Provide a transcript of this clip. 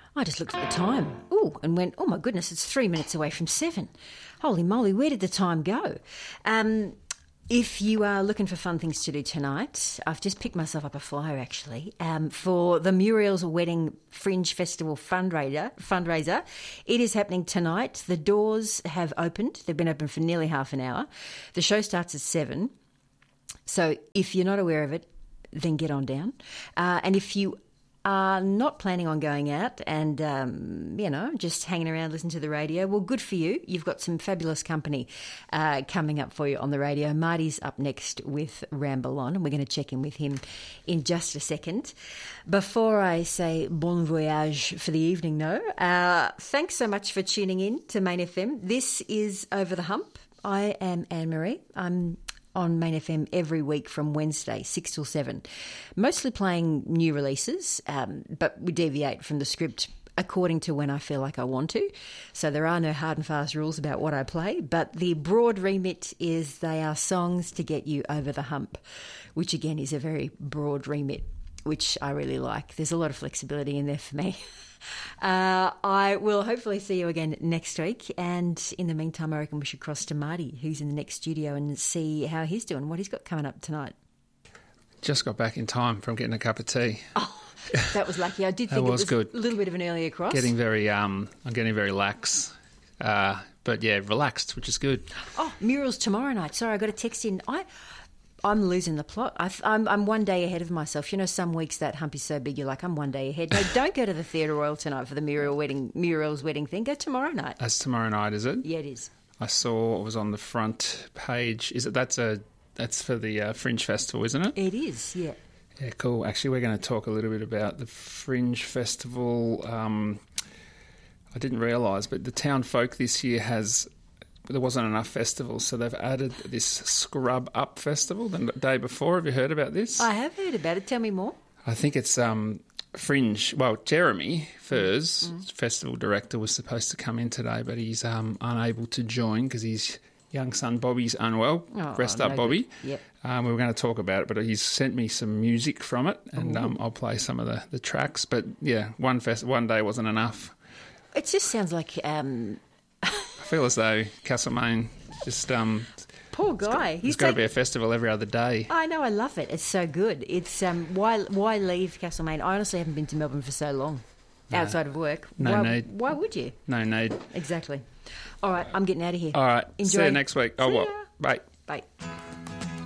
I just looked at the time, and went, oh my goodness, it's 3 minutes away from 7. Holy moly, where did the time go? If you are looking for fun things to do tonight, I've just picked myself up a flyer actually for the Muriel's Wedding Fringe Festival fundraiser. It is happening tonight. The doors have opened. They've been open for nearly half an hour. The show starts at 7. So if you're not aware of it, then get on down. And if you are not planning on going out and, just hanging around, listening to the radio, well, good for you. You've got some fabulous company coming up for you on the radio. Marty's up next with Ramble On, and we're going to check in with him in just a second. Before I say bon voyage for the evening, though, thanks so much for tuning in to Main FM. This is Over the Hump. I am Anne-Marie. I'm on Main FM every week from Wednesday, 6 till 7. Mostly playing new releases, but we deviate from the script according to when I feel like I want to. So there are no hard and fast rules about what I play, but the broad remit is they are songs to get you over the hump, which again is a very broad remit, which I really like. There's a lot of flexibility in there for me. I will hopefully see you again next week, and in the meantime I reckon we should cross to Marty, who's in the next studio, and see how he's doing, what he's got coming up tonight. Just got back in time from getting a cup of tea. Oh, that was lucky. I did think it was good. A little bit of an earlier cross. I'm getting very lax, but yeah, relaxed, which is good. Oh, Muriel's tomorrow night. Sorry, I got a text in. I'm losing the plot. I'm one day ahead of myself. You know, some weeks that hump is so big, you're like, I'm one day ahead. No, don't go to the Theatre Royal tonight for the Muriel's wedding thing. Go tomorrow night. That's tomorrow night, is it? Yeah, it is. I saw it was on the front page. Is it? That's for the Fringe Festival, isn't it? It is, yeah. Yeah, cool. Actually, we're going to talk a little bit about the Fringe Festival. I didn't realise, but the Town Folk this year there wasn't enough festivals, so they've added this Scrub Up Festival the day before. Have you heard about this? I have heard about it. Tell me more. I think it's Fringe. Well, Jeremy Furs, festival director, was supposed to come in today, but he's unable to join because his young son Bobby's unwell. Rest up, Bobby. Yep. We were going to talk about it, but he's sent me some music from it, and I'll play some of the tracks. But yeah, one day wasn't enough. It just sounds like... I feel as though Castlemaine just... Poor guy. There's got to be a festival every other day. I know, I love it. It's so good. It's why leave Castlemaine? I honestly haven't been to Melbourne for so long, outside of work. No need. Why would you? No need. Exactly. All right, I'm getting out of here. All right. Enjoy. See you next week. See ya. Bye. Bye.